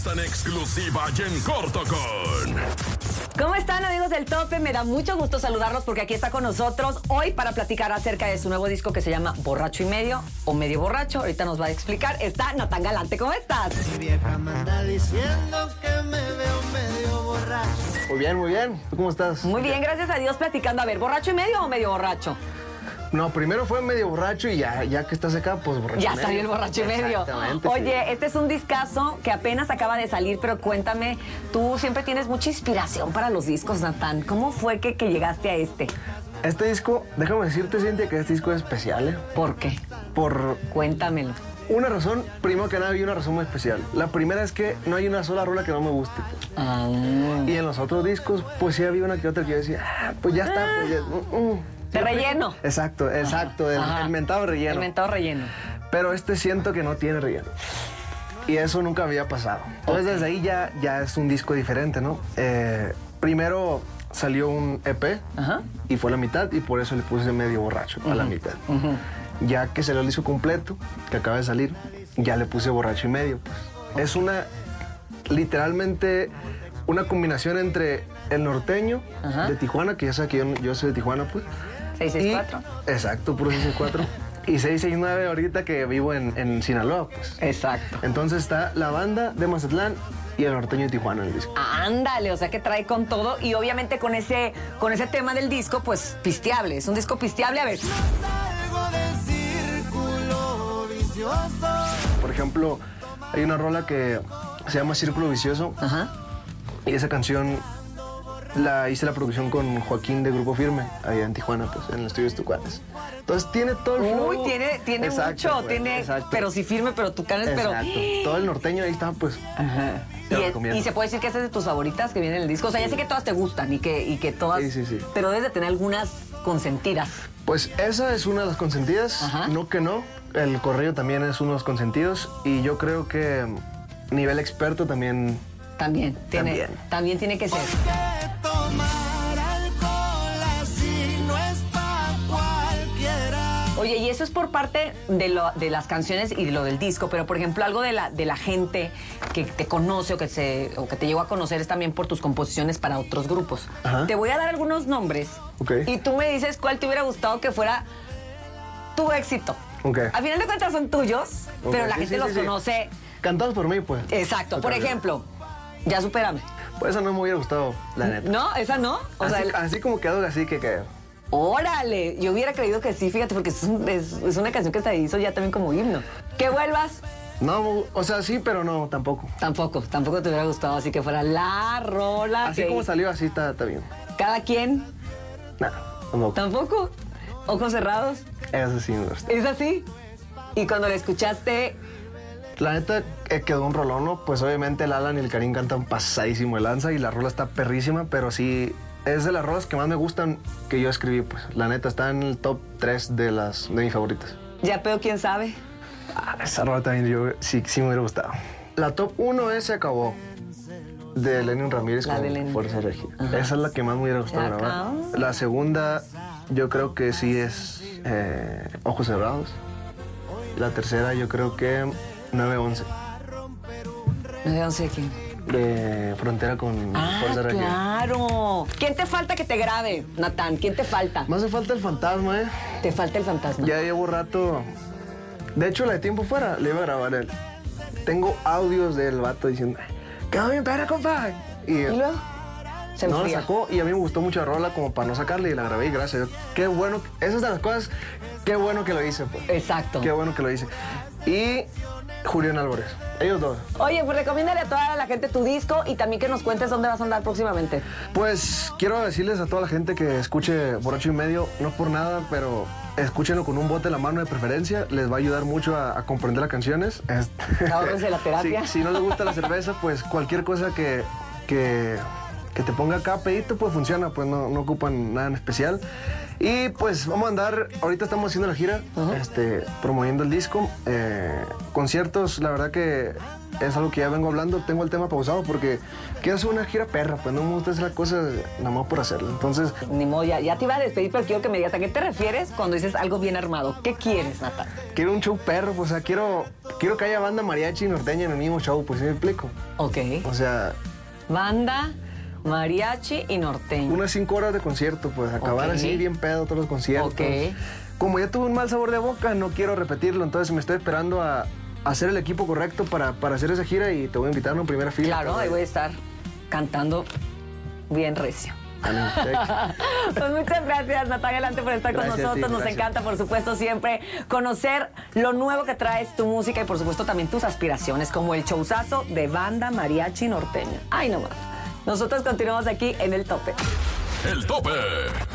entrevista en exclusiva y en corto con... ¿Cómo están, amigos del Tope? Me da mucho gusto saludarlos porque aquí está con nosotros hoy para platicar acerca de su nuevo disco que se llama Borracho y Medio o Medio Borracho. Ahorita nos va a explicar. Está Natán Galante. ¿Cómo estás? Mi vieja me anda diciendo que me veo medio borracho. Muy bien, muy bien. ¿Tú cómo estás? Muy bien, gracias a Dios, platicando. A ver, ¿borracho y medio o medio borracho? No, primero fue medio borracho y ya que estás acá, pues borracho Ya y medio. salió el borracho y medio. Exactamente. Oye, sí. este es un discazo que apenas acaba de salir, pero cuéntame, tú siempre tienes mucha inspiración para los discos, Natán. ¿Cómo fue que llegaste a este? Este disco, déjame decirte, Cintia, que este disco es especial, ¿eh? ¿Por qué? Por Cuéntamelo. una razón, primero que nada, hay una razón muy especial. La primera es que no hay una sola rola que no me guste. Pues. Ah. Y en los otros discos, pues sí había una que otra que yo decía, pues ya está, pues ya... De relleno. Exacto, Ajá. el mentado relleno. El mentado relleno. Pero este siento que no tiene relleno. Y eso nunca había pasado. Entonces desde ahí ya es un disco diferente, ¿no? Primero salió un EP Ajá. y fue la mitad y por eso le puse medio borracho a la mitad. Ya que salió el disco completo, que acaba de salir, ya le puse borracho y medio. Pues. Es literalmente una combinación entre el norteño Ajá. de Tijuana, que ya sabes que yo soy de Tijuana, pues. 664. Exacto, puro 664. Y 669 ahorita que vivo en Sinaloa, pues. Exacto. Entonces está la banda de Mazatlán y el norteño de Tijuana en el disco. Ándale, o sea que trae con todo y obviamente con ese tema del disco, pues pisteable. Es un disco pisteable, a ver. Salgo del círculo vicioso. Por ejemplo, hay una rola que se llama Círculo Vicioso Ajá. y esa canción la hice la producción con Joaquín de Grupo Firme, allá en Tijuana, pues, en el estudio Estucuates. Entonces tiene todo el flow. Uy, tiene Exacto, mucho, pues, tiene, exacto. pero sí firme, pero tucanes, pero... Exacto. Todo el norteño ahí está, pues. Ajá. Te lo recomiendo. Y se puede decir que esa es de tus favoritas que vienen en el disco. O sea, ya sé que todas te gustan y que todas... Sí. Pero debes de tener algunas consentidas. Pues esa es una de las consentidas, Ajá. no que no. El correo también es uno de los consentidos y yo creo que nivel experto también. También tiene que ser. Que tomar alcohol así no es pa' cualquiera. Oye, y eso es por parte de las canciones y de lo del disco, pero por ejemplo algo de la gente que te conoce o que te llegó a conocer es también por tus composiciones para otros grupos. Ajá. Te voy a dar algunos nombres Ok. y tú me dices cuál te hubiera gustado que fuera tu éxito. Ok. A final de cuentas son tuyos, Ok, pero la sí, gente sí, los sí, sí. conoce. Cantados por mí, pues. Exacto. Ok, Por ok. ejemplo, Ya Supérame. Pues esa no me hubiera gustado, la neta. ¿No? ¿Esa no? O sea, Así como quedó, así que... ¡Órale! Yo hubiera creído que sí, fíjate, porque es una canción que se hizo ya también como himno. Que vuelvas, No, o sea, sí, pero no, tampoco. tampoco te hubiera gustado, así que fuera la rola. Así que como salió, así está bien. cada quien, Nada, tampoco. tampoco. Ojos cerrados, Eso sí me gusta. es así. Y cuando la escuchaste, La neta, quedó un rolón, ¿no? Pues obviamente el Alan y el Karim cantan pasadísimo el lanza y la rola está perrísima, pero sí, es de las rolas que más me gustan que yo escribí, pues. La neta, está en el top 3 de mis favoritas. ya pedo, quién sabe. Esa rola también sí me hubiera gustado. La top 1 es Se Acabó, de Lenin Ramírez La con de Lenin. Fuerza Regia. Ajá. Esa es la que más me hubiera gustado Se grabar. acabó. La segunda, yo creo que sí es Ojos Cerrados. La tercera, yo creo que 911, No sé quién. de Frontera con Fuerza Regia. Claro. ¿Quién te falta que te grabe, Natán? ¿Quién te falta? Me hace falta el fantasma, ¿eh? Te falta el fantasma. Ya llevo rato. De hecho, la de Tiempo Fuera le iba a grabar él. Tengo audios del vato diciendo, quedó bien perra, compa. ¿Y luego? Se No la enfría. sacó y a mí me gustó mucho la rola como para no sacarla y la grabé y gracias a Dios. Qué bueno, esas de las cosas, qué bueno que lo hice, pues. Exacto. Qué bueno que lo hice. Y Julián Álvarez, ellos dos. Oye, pues recomiéndale a toda la gente tu disco y también que nos cuentes dónde vas a andar próximamente. Pues quiero decirles a toda la gente que escuche Borracho y Medio, no por nada, pero escúchenlo con un bote en la mano de preferencia, les va a ayudar mucho a comprender las canciones. Ahórrense la terapia. Si no les gusta la cerveza, pues cualquier cosa que que te ponga cada pedito, pues funciona, pues no ocupan nada en especial. Y pues vamos a andar, ahorita estamos haciendo la gira, promoviendo el disco, conciertos, la verdad que es algo que ya vengo hablando, tengo el tema pausado porque quiero hacer una gira perra, pues no me gusta hacer las cosas nada más por hacerlo, entonces... Ni modo, ya te iba a despedir, pero quiero que me digas, ¿a qué te refieres cuando dices algo bien armado? ¿Qué quieres, Nata? Quiero un show perro, pues, o sea, quiero que haya banda mariachi y norteña en el mismo show, pues, ¿sí me explico? Ok. O sea... Banda, mariachi y norteño. Unas 5 horas de concierto, pues, acabar así bien pedo todos los conciertos. Ok. Como ya tuve un mal sabor de boca, no quiero repetirlo, entonces me estoy esperando a hacer el equipo correcto para hacer esa gira y te voy a invitar a una primera fila. Claro, ahí voy a estar cantando bien recio. Pues muchas gracias, Natalia Galante, por estar con nosotros. Nos encanta, por supuesto, siempre conocer lo nuevo que traes, tu música y, por supuesto, también tus aspiraciones, como el showzazo de banda mariachi norteño. Ay, no más. Nosotros continuamos aquí en El Tope. El Tope.